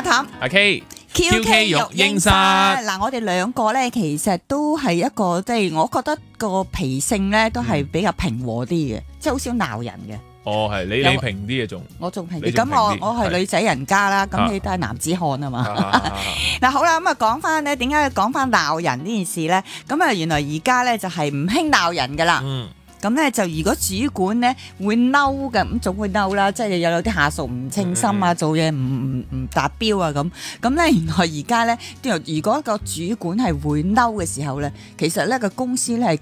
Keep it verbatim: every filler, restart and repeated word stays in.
阿譚阿 K Q K 育嬰室嗱，我哋兩個咧，其實都係一個即係，我覺得個脾性咧都係比較平和啲嘅，即係好少鬧人嘅。 哦，係你你平啲嘅仲， 我仲平啲。 你仲平啲咁我我係係女仔人家啦， 啊咁你都係男子漢啊嘛。 啊嗱好啦，咁啊講翻咧，點解講翻鬧人呢件事咧？咁啊原來而家咧就係唔興鬧人噶啦。 嗯， 咁咧就如果主管咧會嬲嘅，咁總會嬲啦，即係有有啲下屬唔稱心啊， 嗯做嘢唔唔唔達標啊咁。咁咧原來而家咧，如果個主管係會嬲嘅時候咧，其實咧個公司咧係